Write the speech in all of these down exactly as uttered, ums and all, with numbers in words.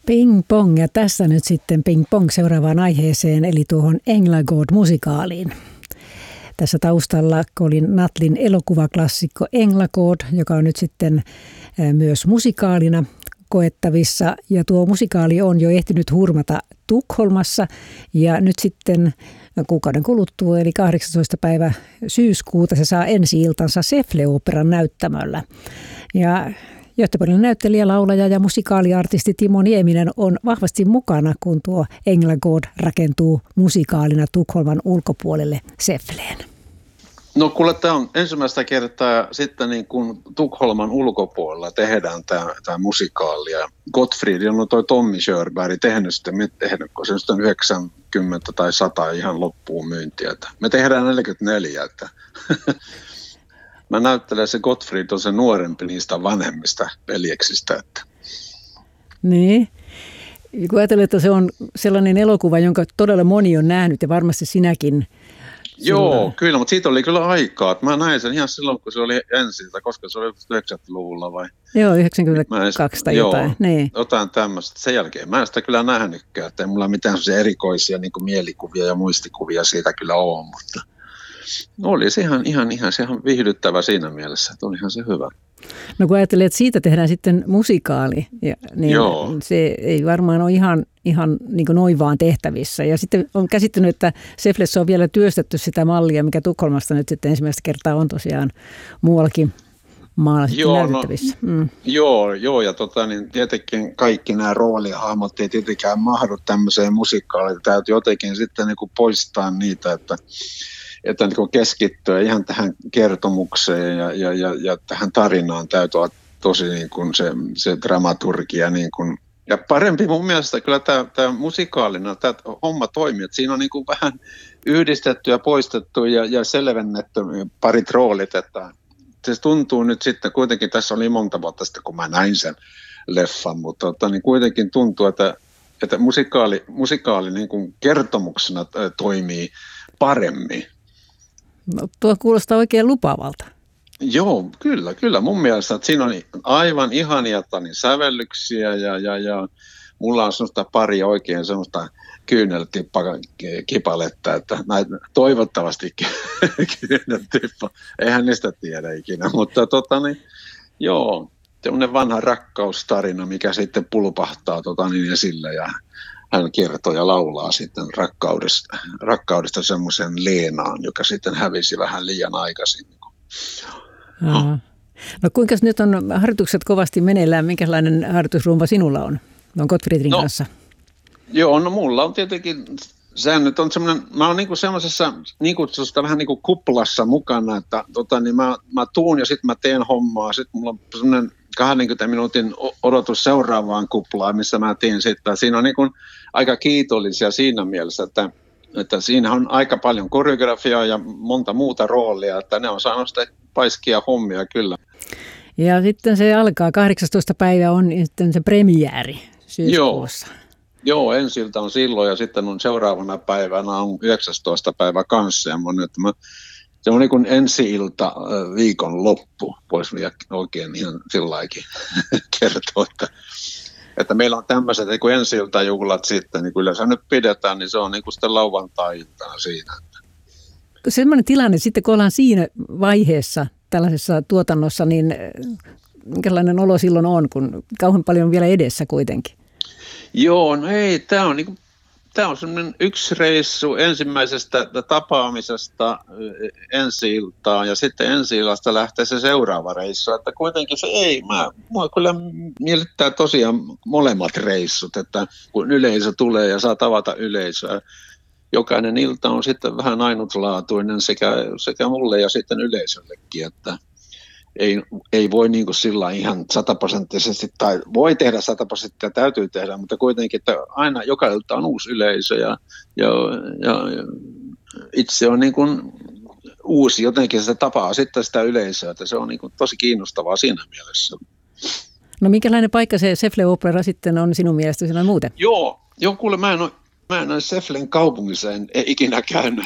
Ping pong, ja tässä nyt sitten ping pong seuraavaan aiheeseen, eli tuohon Englagård-musikaaliin. Tässä taustalla Colin Nuttlin elokuvaklassikko Englagård, joka on nyt sitten myös musikaalina koettavissa. Ja tuo musikaali on jo ehtinyt hurmata Tukholmassa, ja nyt sitten kuukauden kuluttua, eli kahdeksastoista päivä syyskuuta, se saa ensi-iltansa Säffle-oopperan näyttämöllä. Ja Göteborgin näyttelijä, laulaja ja musikaaliartisti Timo Nieminen on vahvasti mukana, kun tuo Englagård rakentuu musikaalina Tukholman ulkopuolelle Säffleen. No kuule, tämä on ensimmäistä kertaa sitten niin kuin Tukholman ulkopuolella tehdään tämä, tämä musikaali. Ja Gottfried on toi Tommy Körberg tehnyt sitä, me tehnyt, kun se on yhdeksänkymmentä tai sata ihan loppuun myyntiä. Me tehdään neljäkymmentäneljä, että mä näyttelen, se Gottfried on se nuorempi niistä vanhemmista veljeksistä. Että. Niin. Kun ajatellaan, että se on sellainen elokuva, jonka todella moni on nähnyt ja varmasti sinäkin. Joo, silloin. Kyllä, mutta siitä oli kyllä aikaa. Mä näin sen ihan silloin, kun se oli ensin, koska se oli yhdeksänkymmentäluvulla vai? Joo, yhdeksänkymmentäkaksi tai jotain. Joo, niin. jotain tämmöistä. Sen jälkeen mä en sitä kyllä nähnytkään, että ei mulla mitään sellaisia erikoisia niin kuin mielikuvia ja muistikuvia siitä kyllä ole, mutta oli se ihan, ihan, ihan, se ihan viihdyttävä siinä mielessä, että olihan se hyvä. No kun ajattelee, että siitä tehdään sitten musikaali, ja, niin Joo. se ei varmaan ole ihan, ihan niin kuin noin vaan tehtävissä. Ja sitten on käsittänyt, että Säfflessä on vielä työstetty sitä mallia, mikä Tukholmasta nyt sitten ensimmäistä kertaa on tosiaan muuallakin maalla sitten näytettävissä. No, mm. Joo, joo, ja tota, niin tietenkin kaikki nämä roolihahmot ei tietenkään mahdu tämmöiseen musikaaliin. Täytyy jotenkin sitten niin kuin poistaa niitä, että että niin keskittyä ihan tähän kertomukseen ja, ja, ja, ja tähän tarinaan täytyy olla tosi niin kuin se, se dramaturgia. Niin kuin. Ja parempi mun mielestä kyllä tämä, tämä musikaalina, tämä homma toimii, että siinä on niin kuin vähän yhdistetty ja poistettu ja, ja selvennetty parit roolit, että se tuntuu nyt sitten, kuitenkin tässä oli monta vuotta sitten, kun mä näin sen leffan, mutta tota, niin kuitenkin tuntuu, että, että musikaali, musikaali niin kuin kertomuksena toimii paremmin. No, tuo kuulostaa oikein lupaavalta. Joo, kyllä, kyllä. Mun mielestä että siinä on aivan ihania niin sävellyksiä ja, ja, ja mulla on semmoista pari oikein semmoista kyyneltippa-kipaletta, että näitä, toivottavasti kyyneltippa, eihän niistä tiedä ikinä, mutta tota niin, joo, semmoinen vanha rakkaustarina, mikä sitten pulpahtaa tota niin esille ja hän kertoo ja laulaa sitten rakkaudesta, rakkaudesta semmoisen Leenaan, joka sitten hävisi vähän liian aikaisin. No, no kuinka nyt on harjoitukset kovasti meneillään? Minkälainen harjoitusrumba sinulla on? On Gottfriedin no, kanssa. Joo, no mulla on tietenkin, sehän nyt on semmoinen, mä oon niinku semmoisessa niin kutsusta vähän niin kuin kuplassa mukana, että tota, niin mä, mä tuun ja sitten mä teen hommaa, sitten mulla on semmoinen kaksikymmentä minuutin odotus seuraavaan kuplaan, missä mä teen sitten. Siinä on niin kuin aika kiitollisia siinä mielessä, että, että siinä on aika paljon koreografiaa ja monta muuta roolia, että ne on saanut sitä paiskia hommia kyllä. Ja sitten se alkaa, kahdeksastoista päivä on sitten se premiääri syyskuussa. Joo, Joo ensiltä on silloin ja sitten on seuraavana päivänä on yhdeksästoista päivä kanssa. Ja mä, että mä, se on niin kuin ensi-ilta viikon loppu, voisi oikein ihan sillaikin kertoa, että, että meillä on tämmöiset niin kuin ensi-iltajuhlat sitten, niin kuin yleensä nyt pidetään, niin se on niin kuin sitten lauantai-iltana siinä. Sellainen tilanne sitten, kun ollaan siinä vaiheessa tällaisessa tuotannossa, niin minkälainen olo silloin on, kun kauhean paljon on vielä edessä kuitenkin? Joo, no ei, tämä on, niinku, tää on semmoinen yksi reissu ensimmäisestä tapaamisesta ensi-iltaan ja sitten ensi-illasta lähtee se seuraava reissu, että kuitenkin se ei, mä, mua kyllä miellyttää tosiaan molemmat reissut, että kun yleisö tulee ja saa tavata yleisöä, jokainen ilta on sitten vähän ainutlaatuinen sekä, sekä mulle ja sitten yleisöllekin, että ei, ei voi niin kuin sillä ihan sataprosenttisesti, tai voi tehdä sataprosenttia, täytyy tehdä, mutta kuitenkin, että aina joka ilta on uusi yleisö ja, ja, ja itse on niin kuin uusi, jotenkin se tapaa sitten sitä yleisöä, että se on niin kuin tosi kiinnostavaa siinä mielessä. No minkälainen paikka se Säffle-ooppera sitten on sinun mielestäsi noin muuten? Joo, joo kuule mä en ole Mä en ole Säfflen kaupungissa en, en ikinä käynyt.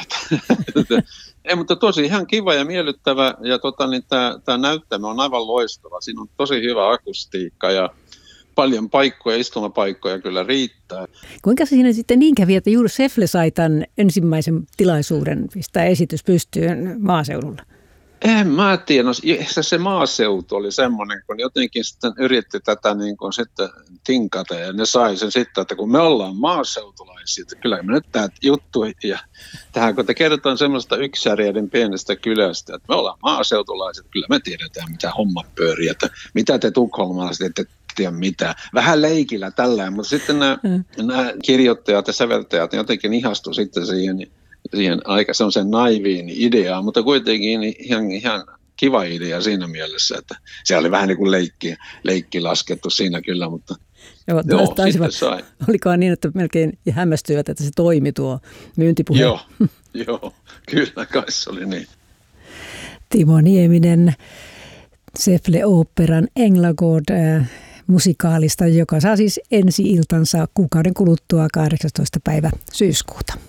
Ei, mutta tosi ihan kiva ja miellyttävä. Ja tota, niin tämä näyttämö on aivan loistava. Siinä on tosi hyvä akustiikka ja paljon paikkoja, istumapaikkoja kyllä riittää. Kuinka siinä sitten niin kävi, että juuri Säffle sai tämän ensimmäisen tilaisuuden pistää esitys pystyyn maaseudulla? En mä tiedä, no, se maaseutu oli semmoinen, kun jotenkin sitten yritti tätä niin kuin sitten tinkata ja ne sai sen sitten, että kun me ollaan maaseutulaisia, että kyllä me nyt tämä juttu ja tähän kun te kerrotaan semmoista yksärjäiden pienestä kylästä, että me ollaan maaseutulaiset, kyllä me tiedetään mitä homma pyörii, että mitä te tukholmalaiset ette tiedä mitään. Vähän leikillä tällä, mutta sitten nämä, mm. nämä kirjoittajat ja säveltäjät jotenkin ihastuivat sitten siihen siihen aika semmoisen naiviin ideaan, mutta kuitenkin ihan, ihan kiva idea siinä mielessä, että se oli vähän niin kuin leikki, leikki laskettu siinä kyllä, mutta joo, joo taisivat, sitten sai. Olikohan niin, että melkein hämmästyivät, että se toimi tuo myyntipuhe? Joo, joo, kyllä kai se oli niin. Timo Nieminen Säffle-oopperan Änglagård äh, musikaalista, joka saa siis ensi-iltansa kuukauden kuluttua kahdeksastoista päivä syyskuuta.